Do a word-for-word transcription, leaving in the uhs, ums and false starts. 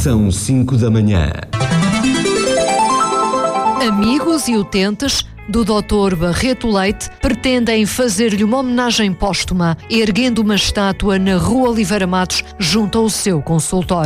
São cinco da manhã. Amigos e utentes do doutor Barreto Leite pretendem fazer-lhe uma homenagem póstuma, erguendo uma estátua na Rua Oliveira Matos, junto ao seu consultório.